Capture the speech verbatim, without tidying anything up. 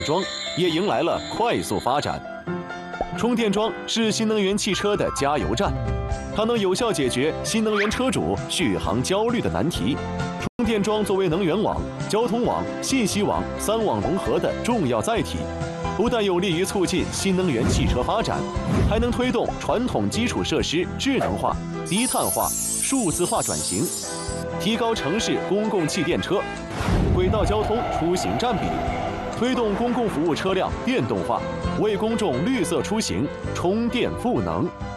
桩也迎来了快速发展。充电桩是新能源汽车的加油站，它能有效解决新能源车主续航焦虑的难题。充电桩作为能源网、交通网、信息网三网融合的重要载体，不但有利于促进新能源汽车发展，还能推动传统基础设施智能化、低碳化、数字化转型，提高城市公共汽电车、轨道交通出行占比，推动公共服务车辆电动化，为公众绿色出行充电赋能。